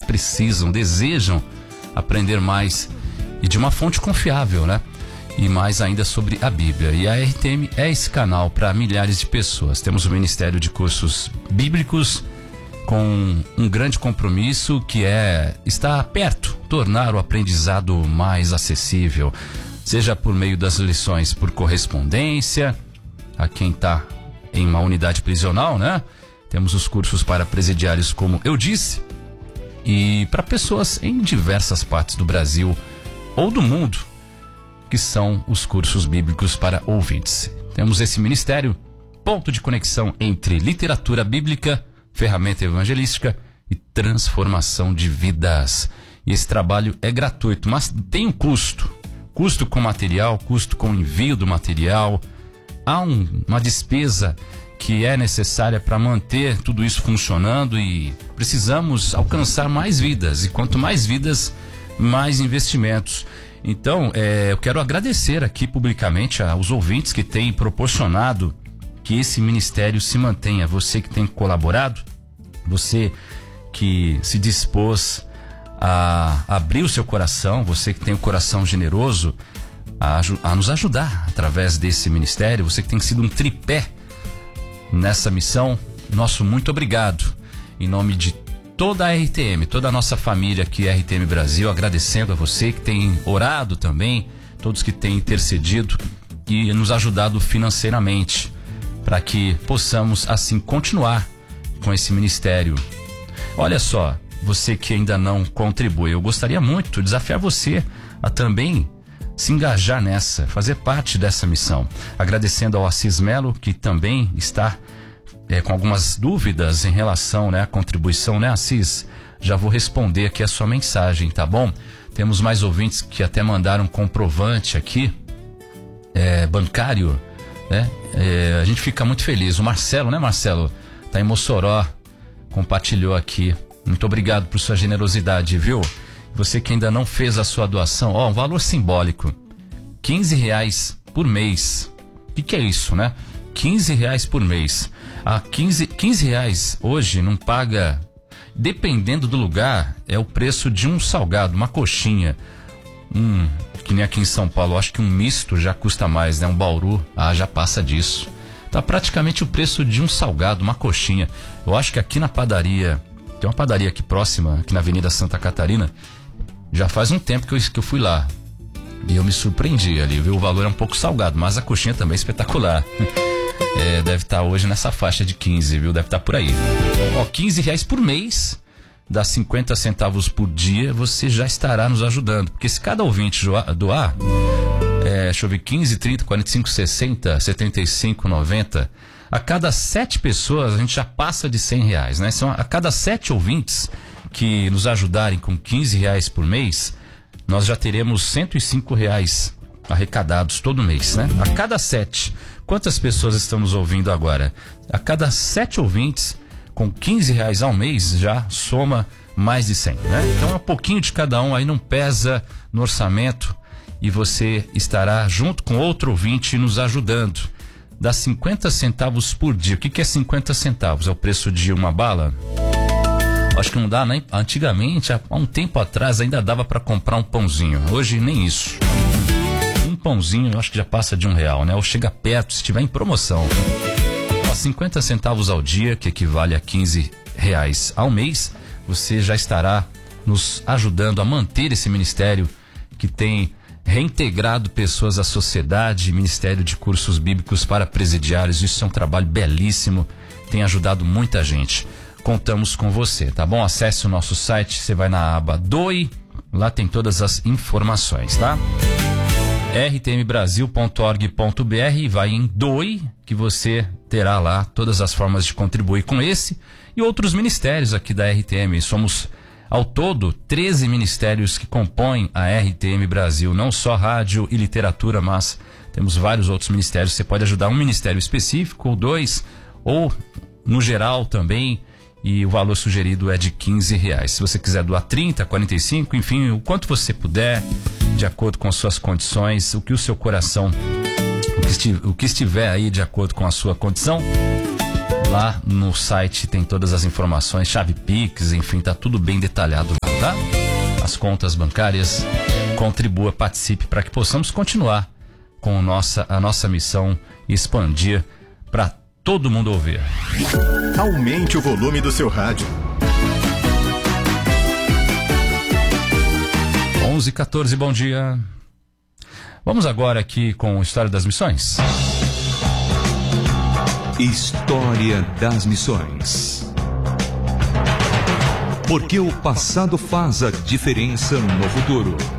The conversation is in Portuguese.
precisam, desejam aprender mais e de uma fonte confiável, né? E mais ainda sobre a Bíblia. E a RTM é esse canal para milhares de pessoas. Temos o Ministério de Cursos Bíblicos com um grande compromisso que é estar perto, tornar o aprendizado mais acessível, seja por meio das lições por correspondência, a quem está em uma unidade prisional, né? Temos os cursos para presidiários, como eu disse, e para pessoas em diversas partes do Brasil ou do mundo, que são os cursos bíblicos para ouvintes. Temos esse ministério, ponto de conexão entre literatura bíblica, ferramenta evangelística e transformação de vidas. E esse trabalho é gratuito, mas tem um custo. Custo com material, custo com envio do material. Há uma despesa que é necessária para manter tudo isso funcionando e precisamos alcançar mais vidas. E quanto mais vidas, mais investimentos. Então, eu quero agradecer aqui publicamente aos ouvintes que têm proporcionado que esse ministério se mantenha. Você que tem colaborado, você que se dispôs a abrir o seu coração, você que tem o coração generoso a nos ajudar através desse ministério, você que tem sido um tripé nessa missão, nosso muito obrigado. Em nome de toda a RTM, toda a nossa família aqui, RTM Brasil, agradecendo a você que tem orado também, todos que têm intercedido e nos ajudado financeiramente, para que possamos assim continuar com esse ministério. Olha só, você que ainda não contribui, eu gostaria muito de desafiar você a também se engajar nessa, fazer parte dessa missão. Agradecendo ao Assis Melo, que também está com algumas dúvidas em relação, né, à contribuição, né, Assis? Já vou responder aqui a sua mensagem, tá bom? Temos mais ouvintes que até mandaram um comprovante aqui, bancário, né? A gente fica muito feliz. O Marcelo, né, Marcelo? Tá em Mossoró, compartilhou aqui. Muito obrigado por sua generosidade, viu? Você que ainda não fez a sua doação, um valor simbólico, R$15 por mês. O que é isso, né? R$15 por mês. R$15 hoje não paga, dependendo do lugar, é o preço de um salgado, uma coxinha. Que nem aqui em São Paulo, acho que um misto já custa mais, né? Um Bauru, já passa disso. Tá praticamente o preço de um salgado, uma coxinha. Eu acho que aqui na padaria, tem uma padaria aqui próxima, aqui na Avenida Santa Catarina, já faz um tempo que eu fui lá. E eu me surpreendi ali, viu? O valor é um pouco salgado, mas a coxinha também é espetacular. Deve estar hoje nessa faixa de 15, viu? Deve estar por aí. R$15 por mês, dá 50 centavos por dia, você já estará nos ajudando. Porque se cada ouvinte doar, deixa eu ver, 15, 30, 45, 60, 75, 90... A cada 7 pessoas, a gente já passa de R$100, né? São a cada 7 ouvintes que nos ajudarem com R$15 por mês, nós já teremos R$105 arrecadados todo mês, né? A cada 7. Quantas pessoas estão nos ouvindo agora? A cada 7 ouvintes, com R$15 ao mês, já soma mais de 100, né? Então é um pouquinho de cada um, aí não pesa no orçamento e você estará junto com outro ouvinte nos ajudando. Dá 50 centavos por dia. O que é 50 centavos? É o preço de uma bala? Acho que não dá, né? Antigamente, há um tempo atrás, ainda dava para comprar um pãozinho. Hoje, nem isso. Um pãozinho, eu acho que já passa de R$1, né? Ou chega perto, se estiver em promoção. 50 centavos ao dia, que equivale a R$15 ao mês, você já estará nos ajudando a manter esse ministério que tem reintegrado pessoas à sociedade, Ministério de Cursos Bíblicos para Presidiários. Isso é um trabalho belíssimo, tem ajudado muita gente. Contamos com você, tá bom? Acesse o nosso site, você vai na aba Doe, lá tem todas as informações, tá? rtmbrasil.org.br e vai em Doe, que você terá lá todas as formas de contribuir com esse e outros ministérios aqui da RTM. Somos ao todo 13 ministérios que compõem a RTM Brasil, não só rádio e literatura, mas temos vários outros ministérios. Você pode ajudar um ministério específico ou 2, ou no geral também, e o valor sugerido é de R$15. Se você quiser doar 30, 45, enfim, o quanto você puder, de acordo com suas condições, o que o seu coração, o que estiver aí de acordo com a sua condição. Lá no site tem todas as informações, chave Pix, enfim, tá tudo bem detalhado lá. tá? As contas bancárias, contribua, participe para que possamos continuar com a nossa missão e expandir para todo mundo ouvir. Aumente o volume do seu rádio. 11h14, bom dia. Vamos agora aqui com a História das Missões. História das Missões. Porque o passado faz a diferença no futuro.